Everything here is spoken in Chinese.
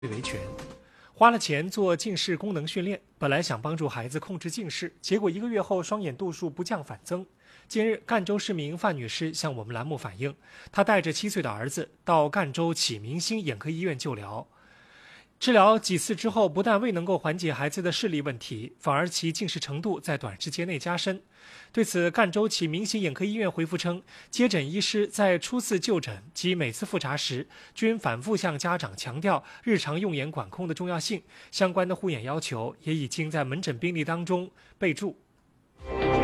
维权。花了钱做近视功能训练，本来想帮助孩子控制近视，结果1个月后双眼度数不降反增。近日，赣州市民范女士向我们栏目反映，她带着7岁的儿子到赣州启明星眼科医院就疗。治疗几次之后，不但未能够缓解孩子的视力问题，反而其近视程度在短时间内加深。对此，赣州启明星眼科医院回复称，接诊医师在初次就诊及每次复查时，均反复向家长强调日常用眼管控的重要性，相关的护眼要求也已经在门诊病历当中备注。